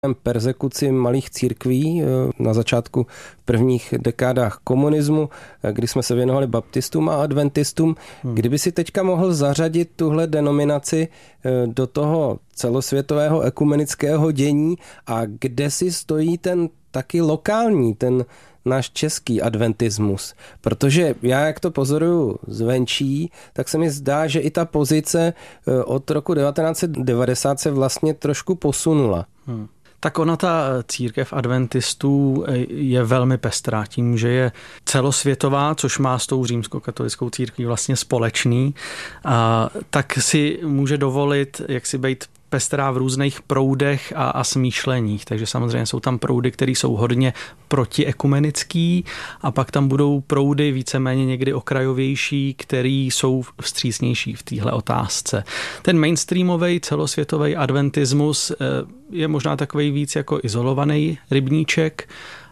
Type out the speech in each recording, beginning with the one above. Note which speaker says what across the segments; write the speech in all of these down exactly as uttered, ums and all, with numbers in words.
Speaker 1: Perzekuci malých církví na začátku v prvních dekádách komunismu, kdy jsme se věnovali baptistům a adventistům. Hmm. Kdyby si teďka mohl zařadit tuhle denominaci do toho celosvětového ekumenického dění a kde si stojí ten taky lokální, ten náš český adventismus. Protože já, jak to pozoruju zvenčí, tak se mi zdá, že i ta pozice od roku devatenáct set devadesát se vlastně trošku posunula. Hmm.
Speaker 2: Tak ona ta církev adventistů je velmi pestrá tím, že je celosvětová, což má s tou římskokatolickou církví vlastně společný, a tak si může dovolit, jak si být pestrá v různých proudech a, a smýšleních. Takže samozřejmě jsou tam proudy, které jsou hodně protiekumenický a pak tam budou proudy víceméně někdy okrajovější, které jsou vstřícnější v téhle otázce. Ten mainstreamový celosvětový adventismus je možná takový víc jako izolovaný rybníček,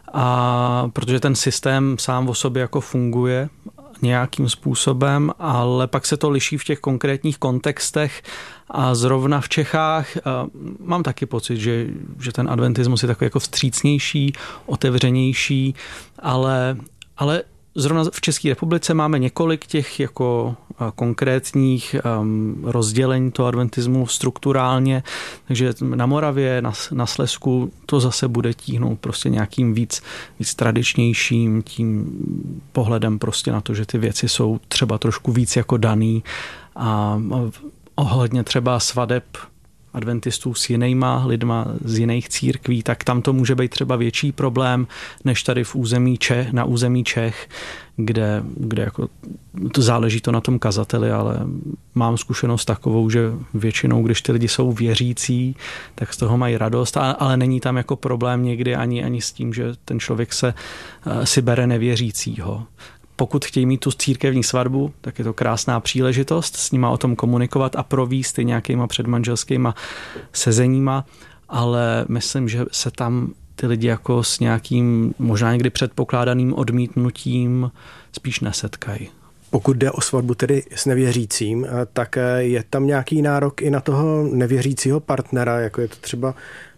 Speaker 2: a protože ten systém sám o sobě jako funguje nějakým způsobem, ale pak se to liší v těch konkrétních kontextech a zrovna v Čechách mám taky pocit, že, že ten adventismus je takový jako vstřícnější, otevřenější, ale, ale zrovna v České republice máme několik těch jako konkrétních um, rozdělení toho adventismu strukturálně, takže na Moravě, na, na Slezsku to zase bude tíhnout prostě nějakým víc, víc tradičnějším tím pohledem prostě na to, že ty věci jsou třeba trošku víc jako daný a ohledně třeba svadeb adventistů s jinýma lidma z jiných církví, tak tam to může být třeba větší problém, než tady v území Čech, na území Čech, kde, kde jako, to záleží to na tom kazateli, ale mám zkušenost takovou, že většinou, když ty lidi jsou věřící, tak z toho mají radost, ale není tam jako problém někdy ani, ani s tím, že ten člověk se si bere nevěřícího. Pokud chtějí mít tu církevní svatbu, tak je to krásná příležitost s nima o tom komunikovat a provést i nějakýma předmanželskýma sezeníma, ale myslím, že se tam ty lidi jako s nějakým možná někdy předpokládaným odmítnutím spíš nesetkají.
Speaker 3: Pokud jde o svatbu tedy s nevěřícím, tak je tam nějaký nárok i na toho nevěřícího partnera, jako je to třeba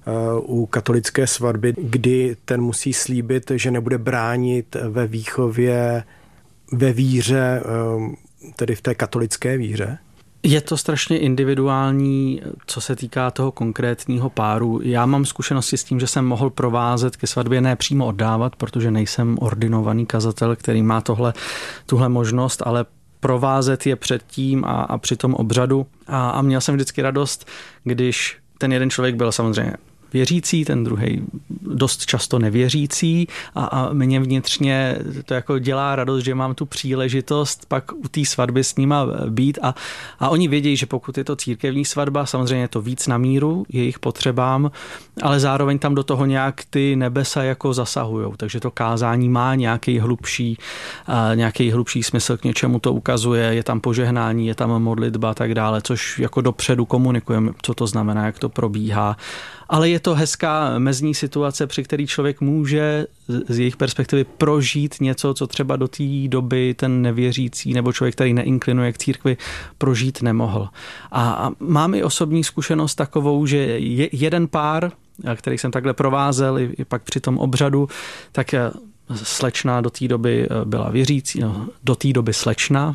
Speaker 3: u katolické svatby, kdy ten musí slíbit, že nebude bránit ve výchově, ve víře, tedy v té katolické víře?
Speaker 2: Je to strašně individuální, co se týká toho konkrétního páru. Já mám zkušenosti s tím, že jsem mohl provázet ke svatbě, ne přímo oddávat, protože nejsem ordinovaný kazatel, který má tohle, tuhle možnost, ale provázet je předtím a, a při tom obřadu. A, a měl jsem vždycky radost, když ten jeden člověk byl samozřejmě věřící, ten druhý dost často nevěřící a, a mě vnitřně to jako dělá radost, že mám tu příležitost pak u té svatby s nima být a, a oni vědí, že pokud je to církevní svatba, samozřejmě je to víc na míru jejich potřebám, ale zároveň tam do toho nějak ty nebesa jako zasahujou, takže to kázání má nějaký hlubší, nějaký hlubší smysl, k něčemu to ukazuje, je tam požehnání, je tam modlitba a tak dále, což jako dopředu komunikujeme, co to znamená, jak to probíhá. Ale je to hezká mezní situace, při který člověk může z jejich perspektivy prožít něco, co třeba do té doby ten nevěřící nebo člověk, který neinklinuje k církvi, prožít nemohl. A mám i osobní zkušenost takovou, že je jeden pár, který jsem takhle provázel i, i pak při tom obřadu, tak slečna do té doby byla věřící, no, do té doby slečna,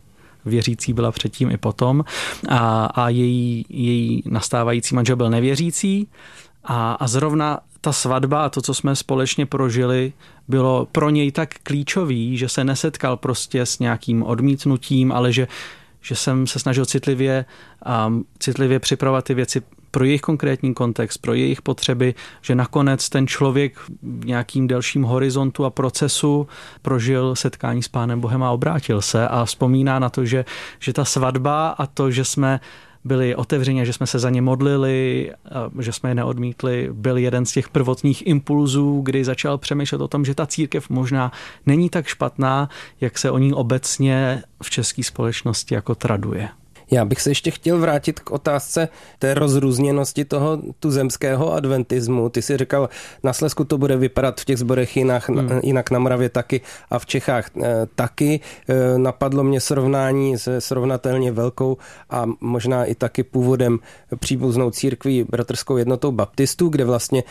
Speaker 2: věřící byla předtím i potom a, a její, její nastávající manžel byl nevěřící a, a zrovna ta svatba a to, co jsme společně prožili, bylo pro něj tak klíčový, že se nesetkal prostě s nějakým odmítnutím, ale že, že jsem se snažil citlivě, um, citlivě připravovat ty věci pro jejich konkrétní kontext, pro jejich potřeby, že nakonec ten člověk v nějakým delším horizontu a procesu prožil setkání s Pánem Bohem a obrátil se a vzpomíná na to, že, že ta svatba a to, že jsme byli otevřeni, že jsme se za ně modlili, že jsme je neodmítli, byl jeden z těch prvotních impulzů, kdy začal přemýšlet o tom, že ta církev možná není tak špatná, jak se o ní obecně v české společnosti jako traduje.
Speaker 1: Já bych se ještě chtěl vrátit k otázce té rozrůzněnosti toho tuzemského adventismu. Ty si říkal, na Slezsku to bude vypadat v těch sborech jinak, hmm. jinak na Moravě taky a v Čechách taky. Napadlo mě srovnání se srovnatelně velkou a možná i taky původem příbuznou církví Bratrskou jednotou baptistů, kde vlastně